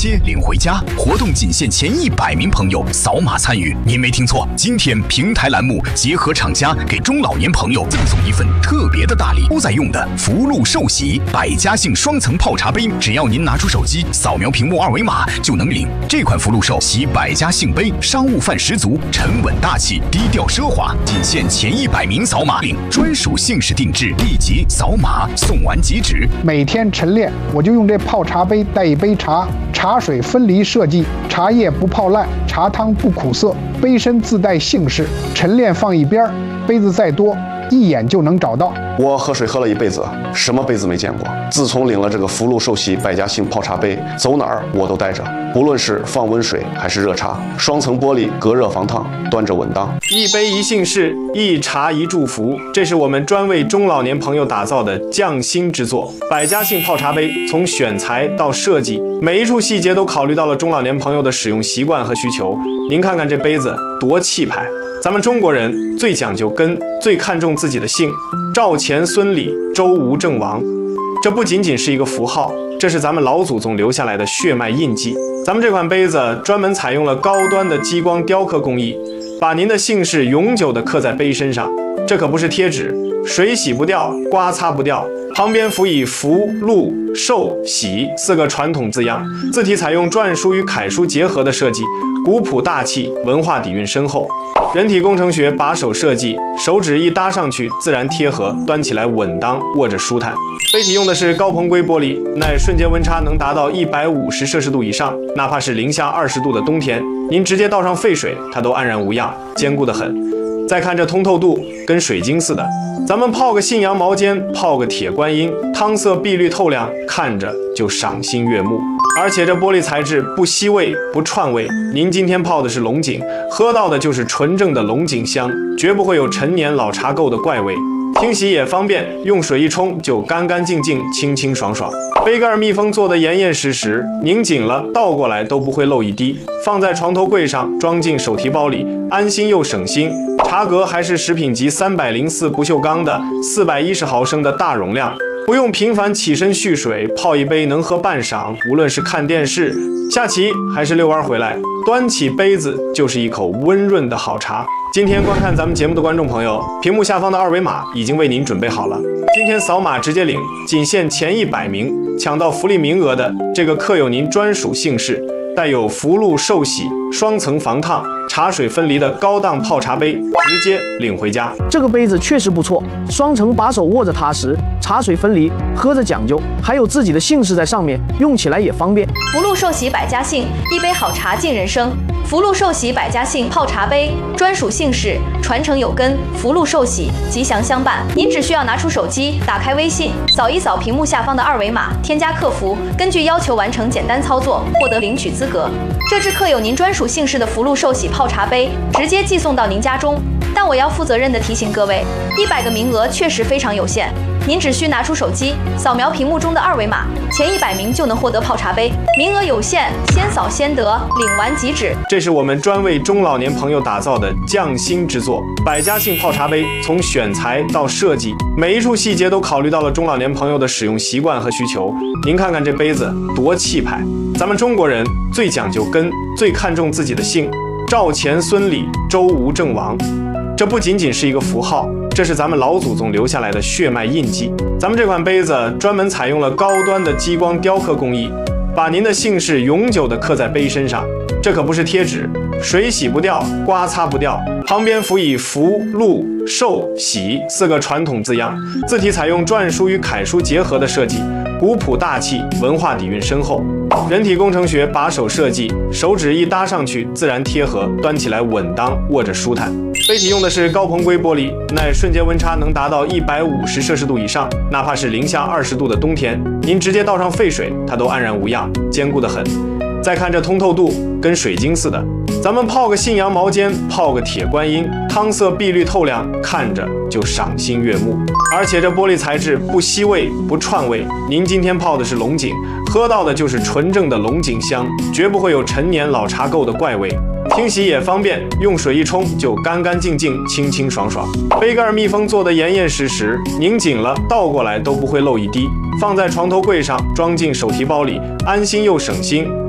接领回家。活动仅限前100名朋友扫码参与。您没听错，今天平台栏目结合厂家给中老年朋友赠送一份特别的大礼，都在用的福禄寿喜百家姓双层泡茶杯，只要您拿出手机扫描屏幕2维码就能领。这款福禄寿喜百家姓杯，商务范十足，沉稳大气，低调奢华，仅限前100名扫码领，专属姓氏定制，立即扫码送完即止。 每天晨练，我就用这泡茶杯带一杯茶，茶水分离设计，茶叶不泡烂，茶汤不苦涩，杯身自带姓氏，晨练放一边，杯子再多一眼就能找到。 我喝水喝了一辈子，什么杯子没见过。自从领了这个福禄寿喜百家姓泡茶杯，走哪儿我都带着，不论是放温水还是热茶，双层玻璃隔热防烫，端着稳当。 一杯一姓氏，一茶一祝福，这是我们专为中老年朋友打造的匠心之作。百家姓泡茶杯从选材到设计，每一处细节都考虑到了中老年朋友的使用习惯和需求。您看看这杯子多气派！咱们中国人最讲究根，最看重自己的姓，赵钱孙李周吴郑王。这不仅仅是一个符号，这是咱们老祖宗留下来的血脉印记。咱们这款杯子专门采用了高端的激光雕刻工艺，把您的姓氏永久地刻在杯身上。这可不是贴纸，水洗不掉，刮擦不掉。旁边辅以福、禄、寿、喜4个传统字样，字体采用篆书与楷书结合的设计，古朴大气，文化底蕴深厚。人体工程学把手设计，手指一搭上去自然贴合，端起来稳当，握着舒坦。杯体用的是高硼硅玻璃，耐瞬间温差能达到150摄氏度以上，哪怕是零下20度的冬天，您直接倒上沸水，它都安然无恙，坚固得很。再看这通透度，跟水晶似的。咱们泡个信阳毛尖，泡个铁观音，汤色碧绿透亮，看着就赏心悦目。而且这玻璃材质不吸味不串味，您今天泡的是龙井，喝到的就是纯正的龙井香，绝不会有陈年老茶垢的怪味。清洗也方便，用水一冲就干干净净，清清爽爽。杯盖密封做的严严实实，拧紧了倒过来都不会漏一滴。放在床头柜上，装进手提包里，安心又省心。茶格还是食品级304不锈钢的410毫升的大容量，不用频繁起身蓄水，泡一杯能喝半晌。无论是看电视、下棋还是遛弯回来，端起杯子就是一口温润的好茶。今天观看咱们节目的观众朋友，屏幕下方的2维码已经为您准备好了，今天扫码直接领，仅限前100名抢到福利名额的这个刻有您专属姓氏，带有福禄寿喜双层防烫、茶水分离的高档泡茶杯，直接领回家。 这个杯子确实不错，双层把手握着踏实，茶水分离，喝着讲究，还有自己的姓氏在上面，用起来也方便。 福禄寿喜百家姓，一杯好茶敬人生。福禄寿喜百家姓泡茶杯，专属姓氏，传承有根，福禄寿喜，吉祥相伴。您只需要拿出手机，打开微信，扫一扫屏幕下方的2维码，添加客服，根据要求完成简单操作，获得领取资格。这支刻有您专属姓氏的福禄寿喜泡茶杯，直接寄送到您家中。但我要负责任地提醒各位，100个名额确实非常有限。您只需拿出手机，扫描屏幕中的2维码，前100名就能获得泡茶杯，名额有限，先扫先得，领完即止。 这是我们专为中老年朋友打造的匠心之作。百家姓泡茶杯从选材到设计，每一处细节都考虑到了中老年朋友的使用习惯和需求。您看看这杯子多气派！咱们中国人最讲究根，最看重自己的姓，赵钱孙李周吴郑王。这不仅仅是一个符号，这是咱们老祖宗留下来的血脉印记。咱们这款杯子专门采用了高端的激光雕刻工艺，把您的姓氏永久地刻在杯身上。这可不是贴纸，水洗不掉，刮擦不掉。旁边辅以福、禄、寿、喜4个传统字样，字体采用篆书与楷书结合的设计，古朴大气，文化底蕴深厚。人体工程学把手设计，手指一搭上去自然贴合，端起来稳当，握着舒坦。杯体用的是高硼硅玻璃，耐瞬间温差能达到150摄氏度以上，哪怕是零下20度的冬天，您直接倒上沸水，它都安然无恙，坚固得很。再看这通透度，跟水晶似的。咱们泡个信阳毛尖，泡个铁观音，汤色碧绿透亮，看着就赏心悦目。而且这玻璃材质不吸味不串味，您今天泡的是龙井，喝到的就是纯正的龙井香，绝不会有陈年老茶垢的怪味。清洗也方便，用水一冲就干干净净，清清爽爽。杯盖密封做的严严实实，拧紧了倒过来都不会漏一滴。放在床头柜上，装进手提包里，安心又省心。